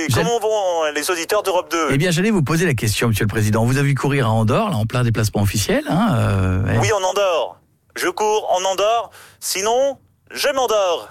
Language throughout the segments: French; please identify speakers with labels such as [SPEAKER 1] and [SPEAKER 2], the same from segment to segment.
[SPEAKER 1] Comment vont les auditeurs d'Europe 2 ?
[SPEAKER 2] Eh bien, j'allais vous poser la question, Monsieur le Président. Vous avez vu courir à Andorre, là, en plein déplacement officiel, hein
[SPEAKER 1] Oui, en Andorre. Je cours en Andorre, sinon je m'endors.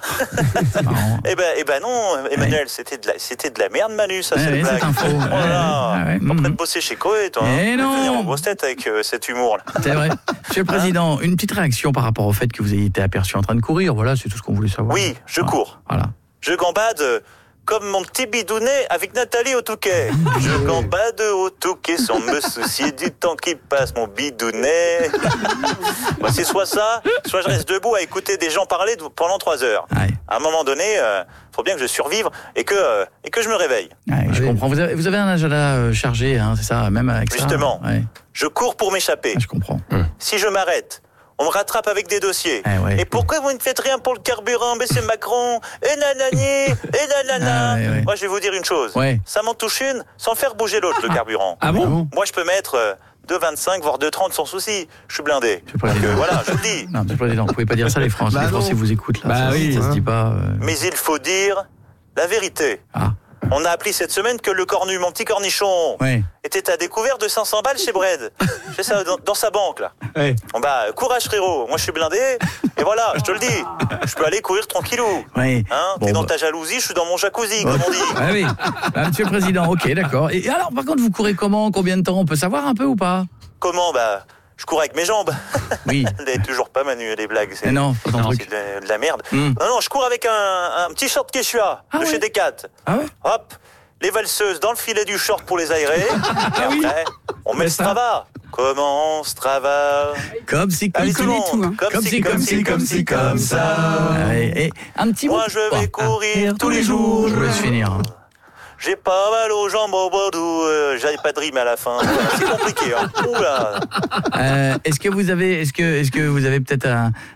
[SPEAKER 1] Eh ben non, Emmanuel, c'était de la merde, Manu, ça, cette blague.
[SPEAKER 2] C'est un faux.
[SPEAKER 1] Oh là, pas prêt de bosser chez Coé, toi.
[SPEAKER 2] Non.
[SPEAKER 1] Venir en grosse tête avec cet humour-là.
[SPEAKER 2] C'est vrai. Monsieur le Président, une petite réaction par rapport au fait que vous ayez été aperçu en train de courir. Voilà, c'est tout ce qu'on voulait savoir.
[SPEAKER 1] Oui, je cours.
[SPEAKER 2] Voilà.
[SPEAKER 1] Je gambade comme mon petit bidounet avec Nathalie au Touquet. Je gambade au Touquet sans me soucier du temps qui passe, mon bidounet. Bah, c'est soit ça, soit je reste debout à écouter des gens parler pendant 3 heures.
[SPEAKER 2] Ouais.
[SPEAKER 1] À un moment donné, faut bien que je survive et que je me réveille.
[SPEAKER 2] Ouais, je comprends. Vous avez un agenda chargé, hein, c'est ça, même avec
[SPEAKER 1] Justement,
[SPEAKER 2] ça. Ouais.
[SPEAKER 1] je cours pour m'échapper.
[SPEAKER 2] Je comprends.
[SPEAKER 1] Si je m'arrête, on me rattrape avec des dossiers.
[SPEAKER 2] Ouais.
[SPEAKER 1] Et pourquoi vous ne faites rien pour le carburant ? Mais c'est Macron, et nanani, et nanana.
[SPEAKER 2] Ouais.
[SPEAKER 1] Moi, je vais vous dire une chose.
[SPEAKER 2] Ouais.
[SPEAKER 1] Ça m'en touche une sans faire bouger l'autre, le carburant.
[SPEAKER 3] Ah bon ?
[SPEAKER 1] Moi, je peux mettre 2,25 voire 2,30 sans souci. Je suis blindé.
[SPEAKER 2] Pas
[SPEAKER 1] Donc
[SPEAKER 2] évident.
[SPEAKER 1] voilà, je le dis.
[SPEAKER 2] Non, Monsieur le Président, vous pouvez pas dire ça, les Français. Les Français vous écoutent, là.
[SPEAKER 3] Bah
[SPEAKER 2] ça,
[SPEAKER 3] oui,
[SPEAKER 2] ça se dit pas.
[SPEAKER 1] Mais il faut dire la vérité.
[SPEAKER 2] Ah.
[SPEAKER 1] On a appris cette semaine que le cornu, mon petit cornichon,
[SPEAKER 2] Ouais.
[SPEAKER 1] était à découvert de 500 balles chez Bred. C'est ça, dans sa banque, là.
[SPEAKER 3] Ouais.
[SPEAKER 1] Bon bah, courage frérot, moi je suis blindé, et voilà, je te le dis, je peux aller courir tranquillou.
[SPEAKER 2] Ouais.
[SPEAKER 1] Hein,
[SPEAKER 2] Bon,
[SPEAKER 1] t'es dans
[SPEAKER 2] bah.
[SPEAKER 1] ta jalousie, je suis dans mon jacuzzi, comme on dit.
[SPEAKER 2] Ah oui. Monsieur le Président, ok, d'accord. Et alors, par contre, vous courez comment ? Combien de temps ? On peut savoir un peu ou pas ?
[SPEAKER 1] Comment ? Bah, je cours avec mes jambes.
[SPEAKER 2] Oui.
[SPEAKER 1] Elle est toujours pas, Manu, les blagues. C'est,
[SPEAKER 2] Non, pas ton truc.
[SPEAKER 1] c'est de la merde.
[SPEAKER 2] Mm.
[SPEAKER 1] Non, je cours avec un petit short Quechua
[SPEAKER 2] Ah
[SPEAKER 1] de
[SPEAKER 2] ouais.
[SPEAKER 1] chez Decat.
[SPEAKER 2] Ah ouais ?
[SPEAKER 1] Hop, les valseuses dans le filet du short pour les aérer. Et après, on met le Strava. Comment on Strava ?
[SPEAKER 2] Comme si,
[SPEAKER 1] Allez,
[SPEAKER 2] comme
[SPEAKER 1] tout le
[SPEAKER 2] si.
[SPEAKER 1] monde. Comme si, comme ça.
[SPEAKER 2] Ah ouais. Et un petit mot.
[SPEAKER 1] Moi, je vais courir tous les jours.
[SPEAKER 2] Je vous laisse finir.
[SPEAKER 1] J'ai pas mal aux jambes au Bordeaux, j'avais pas de rime à la fin. C'est compliqué, hein. Oula.
[SPEAKER 2] Est-ce que vous avez peut-être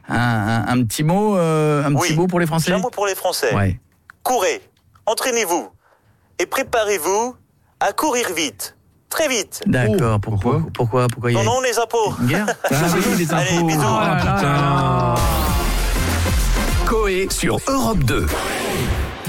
[SPEAKER 2] un petit mot, petit mot pour les Français ?
[SPEAKER 1] J'ai un mot pour les Français.
[SPEAKER 2] Ouais.
[SPEAKER 1] Courez, entraînez-vous et préparez-vous à courir vite, très vite.
[SPEAKER 2] D'accord. Pourquoi il y a
[SPEAKER 1] Non, les impôts.
[SPEAKER 2] une guerre ?
[SPEAKER 3] Ah oui, les
[SPEAKER 1] Allez,
[SPEAKER 3] infos.
[SPEAKER 1] bisous.
[SPEAKER 3] Ah, putain.
[SPEAKER 4] Coé sur Europe 2.